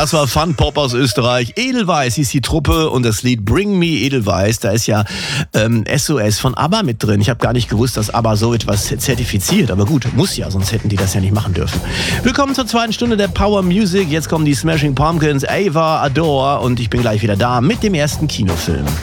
Das war Fun Pop aus Österreich. Edelweiss hieß die Truppe und das Lied Bring Me Edelweiss. Da ist ja SOS von ABBA mit drin. Ich habe gar nicht gewusst, dass ABBA so etwas zertifiziert. Aber gut, muss ja, sonst hätten die das ja nicht machen dürfen. Willkommen zur zweiten Stunde der Power Music. Jetzt kommen die Smashing Pumpkins, Ava, Adore und ich bin gleich wieder da mit dem ersten Kinofilm.